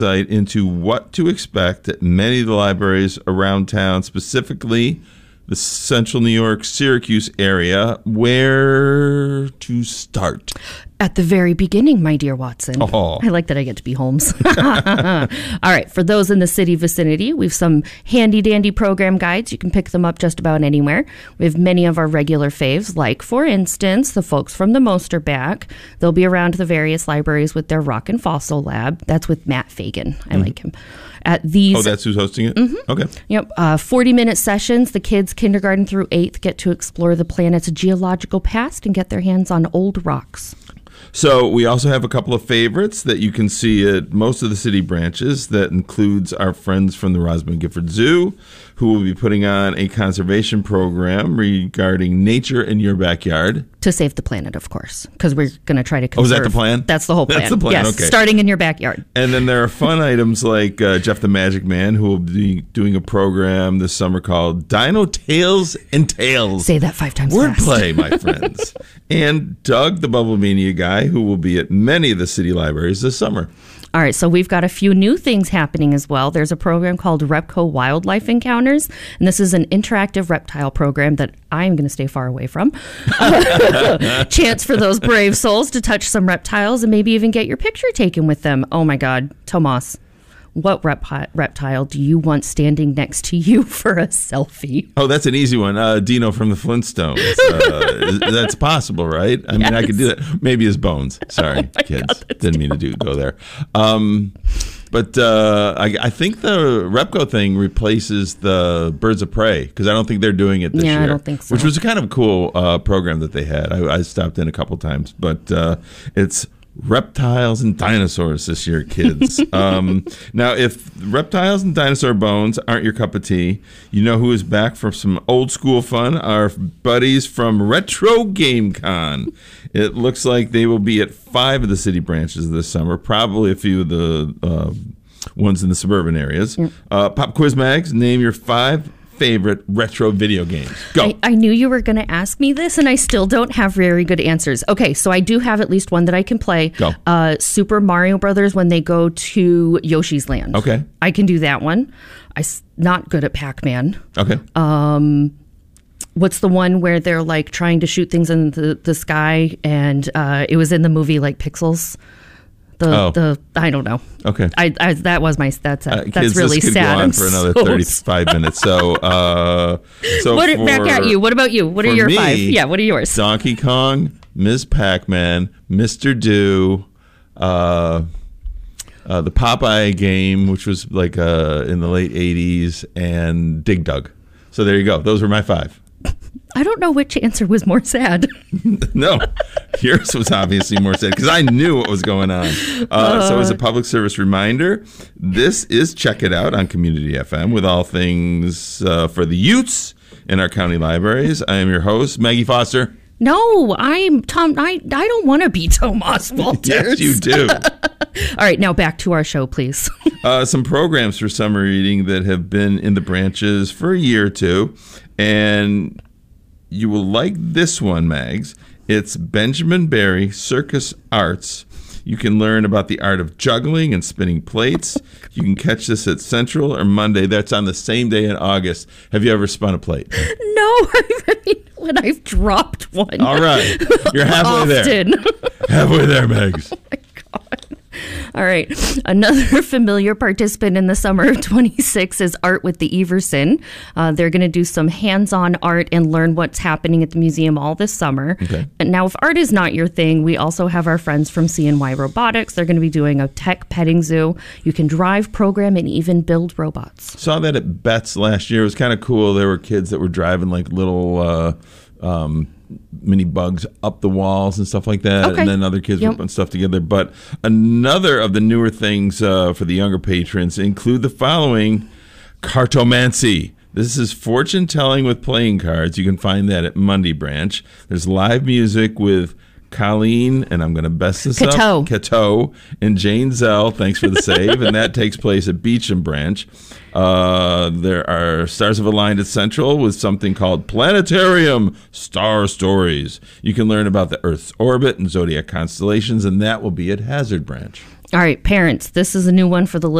insight into what to expect at many of the libraries around town, specifically the Central New York, Syracuse area. Where to start? At the very beginning, my dear Watson. Oh. I like that I get to be Holmes. All right. For those in the city vicinity, we have some handy-dandy program guides. You can pick them up just about anywhere. We have many of our regular faves, like, for instance, the folks from the Mosterback. They'll be around the various libraries with their Rock and Fossil Lab. That's with Matt Fagan. I like him. At these, Oh, that's who's hosting it? Mm-hmm. Okay. Yep. 40-minute sessions. The kids, kindergarten through 8th, get to explore the planet's geological past and get their hands on old rocks. So we also have a couple of favorites that you can see at most of the city branches. That includes our friends from the Rosamond Gifford Zoo, who will be putting on a conservation program regarding nature in your backyard. To save the planet, of course, because we're going to try to conserve. Oh, is that the plan? That's the whole plan. That's the plan, yes, okay. Starting in your backyard. And then there are fun items like Jeff the Magic Man, who will be doing a program this summer called Dino Tales and Tales. Say that 5 times fast. Wordplay, my friends. And Doug, the Bubble Mania guy, who will be at many of the city libraries this summer. All right, so we've got a few new things happening as well. There's a program called Repco Wildlife Encounters, and this is an interactive reptile program that I'm going to stay far away from. Chance for those brave souls to touch some reptiles and maybe even get your picture taken with them. Oh my God, Tomas, what reptile do you want standing next to you for a selfie? Oh, that's an easy one. Dino from the Flintstones. That's possible, right? I mean, I could do that. Maybe his bones. Sorry, kids. God, didn't mean to go there. But I think the Repco thing replaces the Birds of Prey, because I don't think they're doing it this year. I don't think so. Which was a kind of cool program that they had. I stopped in a couple times, but it's reptiles and dinosaurs this year, kids. Now, if reptiles and dinosaur bones aren't your cup of tea, you know who is back for some old school fun? Our buddies from Retro Game Con. It looks like they will be at 5 of the city branches this summer, probably a few of the ones in the suburban areas. Pop Quiz Mags, name your 5 favorite retro video games. Go. I knew you were going to ask me this, and I still don't have very good answers. Okay, so I do have at least one that I can play. Go. Super Mario Brothers when they go to Yoshi's Land. Okay. I can do that one. I'm not good at Pac-Man. Okay. What's the one where they're like trying to shoot things in the sky, and it was in the movie like Pixels? I don't know. Okay. That was my that's kids, really this could sad. go on for another 35 minutes. So back at you. What about you? What are your me, 5? Yeah, what are yours? Donkey Kong, Ms. Pac-Man, Mr. Do, the Popeye game, which was like in the late 80s, and Dig Dug. So there you go. Those were my 5. I don't know which answer was more sad. No, yours was obviously more sad because I knew what was going on. So as a public service reminder, this is Check It Out on Community FM with all things for the youths in our county libraries. I am your host, Maggie Foster. No, I'm Tom. I don't want to be Tomas Walters. Yes, you do. All right, now back to our show, please. Some programs for summer reading that have been in the branches for a year or two, and you will like this one, Mags. It's Benjamin Barry Circus Arts. You can learn about the art of juggling and spinning plates. You can catch this at Central or Monday. That's on the same day in August. Have you ever spun a plate? No, I mean, when I've dropped one. All right. You're halfway there. Halfway there, Megs. Oh, my God. All right. Another familiar participant in the summer of 26 is Art with the Everson. They're going to do some hands-on art and learn what's happening at the museum all this summer. Okay. And now, if art is not your thing, we also have our friends from CNY Robotics. They're going to be doing a tech petting zoo. You can drive, program, and even build robots. Saw that at Betts last year. It was kind of cool. There were kids that were driving like little mini bugs up the walls and stuff like that. Okay. And then other kids were putting stuff together. But another of the newer things for the younger patrons include the following: cartomancy. This is fortune telling with playing cards. You can find that at Monday Branch. There's live music with Colleen, and I'm going to best this up, Cateau, and Jane Zell. Thanks for the save. And that takes place at Beecham Branch. There are Stars Have Aligned at Central with something called Planetarium Star Stories. You can learn about the Earth's orbit and zodiac constellations, and that will be at Hazard Branch. All right, parents, this is a new one for the